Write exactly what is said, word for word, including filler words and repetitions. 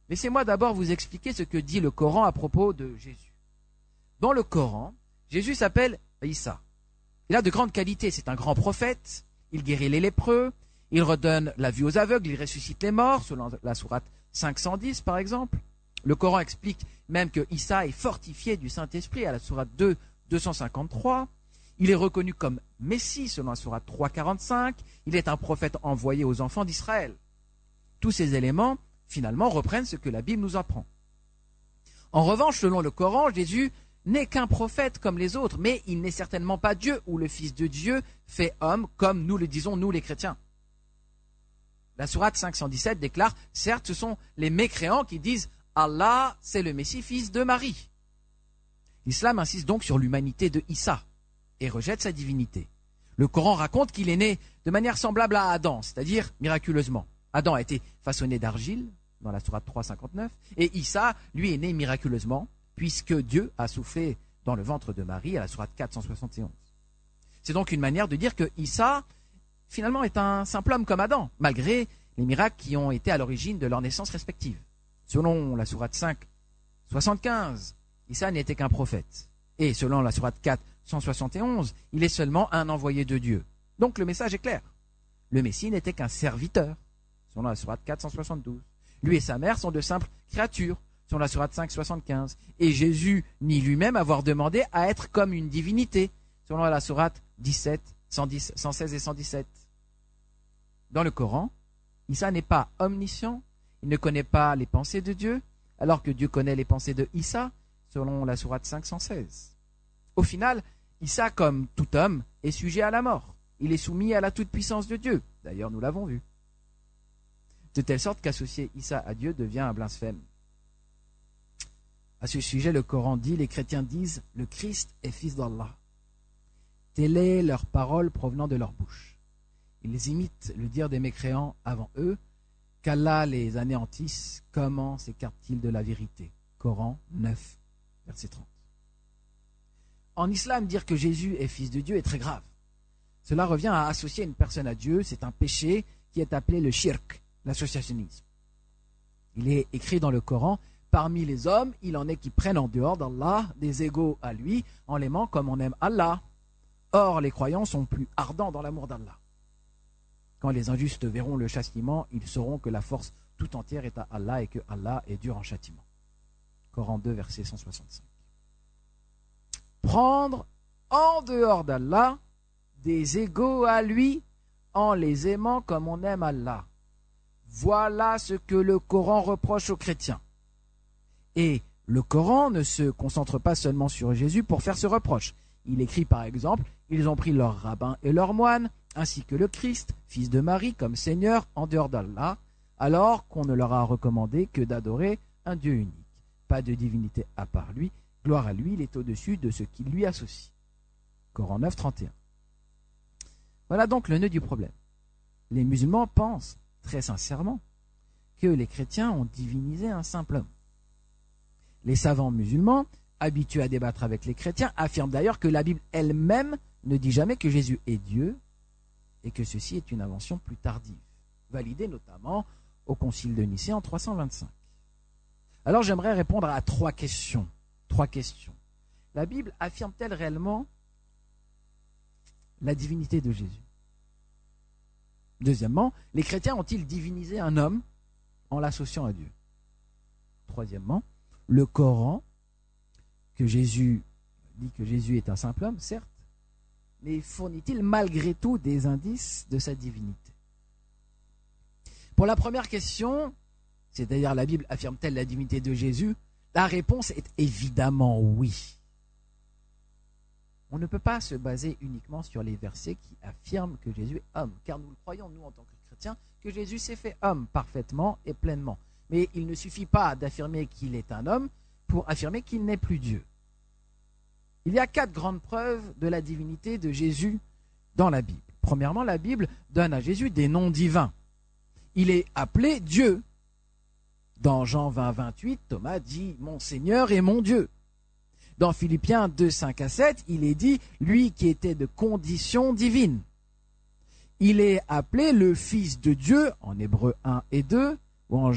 Laissez-moi d'abord vous expliquer ce que dit le Coran à propos de Jésus. Dans le Coran, Jésus s'appelle Issa. Il a de grandes qualités, c'est un grand prophète, il guérit les lépreux, il redonne la vue aux aveugles, il ressuscite les morts, selon la sourate cinq cent dix par exemple. Le Coran explique même que Issa est fortifié du Saint-Esprit à la sourate deux, deux cent cinquante-trois. Il est reconnu comme Messie selon la sourate trois, quarante-cinq. Il est un prophète envoyé aux enfants d'Israël. Tous ces éléments, finalement, reprennent ce que la Bible nous apprend. En revanche, selon le Coran, Jésus n'est qu'un prophète comme les autres, mais il n'est certainement pas Dieu ou le Fils de Dieu fait homme comme nous le disons nous les chrétiens. La sourate cinq cent dix-sept déclare, certes, ce sont les mécréants qui disent Allah, c'est le Messie, fils de Marie. L'islam insiste donc sur l'humanité de Issa et rejette sa divinité. Le Coran raconte qu'il est né de manière semblable à Adam, c'est-à-dire miraculeusement. Adam a été façonné d'argile, dans la sourate trois cinquante-neuf, et Issa, lui, est né miraculeusement, puisque Dieu a soufflé dans le ventre de Marie, à la sourate quatre cent soixante et onze. C'est donc une manière de dire que Issa, finalement, est un simple homme comme Adam, malgré les miracles qui ont été à l'origine de leur naissance respective. Selon la sourate cinq, soixante-quinze, Issa n'était qu'un prophète. Et selon la sourate quatre, cent soixante et onze, il est seulement un envoyé de Dieu. Donc le message est clair. Le Messie n'était qu'un serviteur, selon la sourate quatre cent soixante-douze. Lui et sa mère sont de simples créatures, selon la sourate cinq, soixante-quinze. Et Jésus nie lui-même avoir demandé à être comme une divinité, selon la sourate dix-sept, cent dix, cent seize et cent dix-sept. Dans le Coran, Issa n'est pas omniscient, il ne connaît pas les pensées de Dieu, alors que Dieu connaît les pensées de Issa, selon la sourate cinq cent seize. Au final, Issa, comme tout homme, est sujet à la mort. Il est soumis à la toute-puissance de Dieu. D'ailleurs, nous l'avons vu. De telle sorte qu'associer Issa à Dieu devient un blasphème. À ce sujet, le Coran dit, les chrétiens disent, le Christ est fils d'Allah. Telle est leur parole provenant de leur bouche. Ils imitent le dire des mécréants avant eux, qu'Allah les anéantisse, comment s'écartent-ils de la vérité? Coran neuf, verset trente. En islam, dire que Jésus est fils de Dieu est très grave. Cela revient à associer une personne à Dieu, c'est un péché qui est appelé le shirk, l'associationnisme. Il est écrit dans le Coran, parmi les hommes, il en est qui prennent en dehors d'Allah des égaux à lui, en l'aimant comme on aime Allah. Or, les croyants sont plus ardents dans l'amour d'Allah. Quand les injustes verront le châtiment, ils sauront que la force tout entière est à Allah et que Allah est dur en châtiment. Coran deux, verset cent soixante-cinq. Prendre en dehors d'Allah des égaux à lui en les aimant comme on aime Allah. Voilà ce que le Coran reproche aux chrétiens. Et le Coran ne se concentre pas seulement sur Jésus pour faire ce reproche. Il écrit par exemple, ils ont pris leurs rabbins et leurs moines, ainsi que le Christ, fils de Marie, comme Seigneur en dehors d'Allah, alors qu'on ne leur a recommandé que d'adorer un Dieu unique. Pas de divinité à part lui, gloire à lui, il est au-dessus de ce qui lui associe. Coran neuf, trente et un. Voilà donc le nœud du problème. Les musulmans pensent, très sincèrement, que les chrétiens ont divinisé un simple homme. Les savants musulmans, habitués à débattre avec les chrétiens, affirment d'ailleurs que la Bible elle-même ne dit jamais que Jésus est Dieu et que ceci est une invention plus tardive, validée notamment au Concile de Nicée en trois cent vingt-cinq. Alors j'aimerais répondre à trois questions. Trois questions. La Bible affirme-t-elle réellement la divinité de Jésus? Deuxièmement, les chrétiens ont-ils divinisé un homme en l'associant à Dieu? Troisièmement, le Coran, que Jésus dit que Jésus est un simple homme, certes, mais fournit-il malgré tout des indices de sa divinité? Pour la première question, c'est-à-dire la Bible affirme-t-elle la divinité de Jésus? La réponse est évidemment oui. On ne peut pas se baser uniquement sur les versets qui affirment que Jésus est homme, car nous le croyons, nous, en tant que chrétiens, que Jésus s'est fait homme parfaitement et pleinement. Mais il ne suffit pas d'affirmer qu'il est un homme pour affirmer qu'il n'est plus Dieu. Il y a quatre grandes preuves de la divinité de Jésus dans la Bible. Premièrement, la Bible donne à Jésus des noms divins. Il est appelé Dieu. Dans Jean vingt, vingt-huit, Thomas dit « Mon Seigneur et mon Dieu ». Dans Philippiens deux, cinq à sept, il est dit « Lui qui était de condition divine ». Il est appelé le Fils de Dieu, en Hébreux un et deux, ou en